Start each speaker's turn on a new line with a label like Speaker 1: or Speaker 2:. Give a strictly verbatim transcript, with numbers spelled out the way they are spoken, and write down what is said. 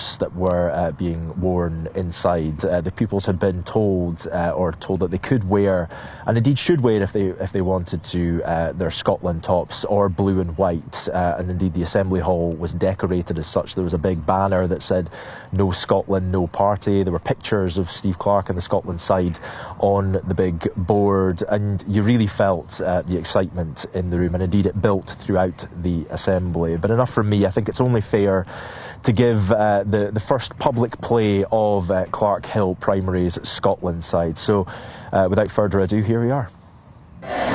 Speaker 1: tops that were uh, being worn inside. Uh, the pupils had been told uh, or told that they could wear, and indeed should wear if they if they wanted to, uh, their Scotland tops or blue and white. Uh, and indeed the Assembly Hall was decorated as such. There was a big banner that said "No Scotland, no party." There were pictures of Steve Clarke and the Scotland side on the big board, and you really felt uh, the excitement in the room, and indeed it built throughout the Assembly. But enough from me. I think it's only fair to give uh, the, the first public play of uh, Clarkhill Primary's Scotland side. So uh, without further ado, here we are.